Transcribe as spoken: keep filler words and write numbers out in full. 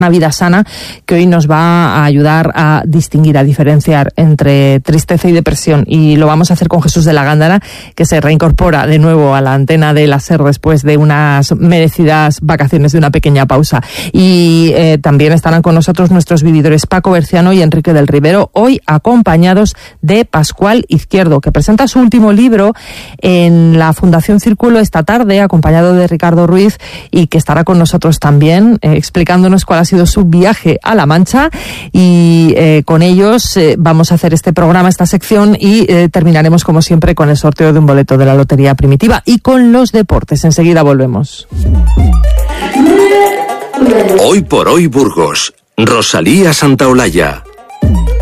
Una vida sana, que hoy nos va a ayudar a distinguir, a diferenciar entre tristeza y depresión, y lo vamos a hacer con Jesús de la Gándara, que se reincorpora de nuevo a la antena de la SER después de unas merecidas vacaciones, de una pequeña pausa. Y eh, también estarán con nosotros nuestros vividores Paco Berciano y Enrique del Rivero, hoy acompañados de Pascual Izquierdo, que presenta su último libro en la Fundación Círculo esta tarde, acompañado de Ricardo Ruiz, y que estará con nosotros también eh, explicándonos cuál ha sido su viaje a La Mancha, y eh, con ellos eh, vamos a hacer este programa, esta sección, y eh, terminaremos como siempre con el sorteo de un boleto de la Lotería Primitiva y con los deportes. Enseguida volvemos. Hoy por hoy Burgos, Rosalía Santaolalla.